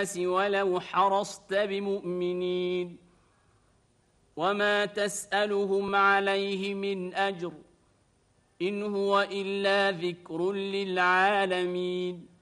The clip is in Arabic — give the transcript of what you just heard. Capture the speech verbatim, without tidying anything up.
الناس ولو حرصت بمؤمنين وما تسألهم عليه من أجر إن هو إلا ذكر للعالمين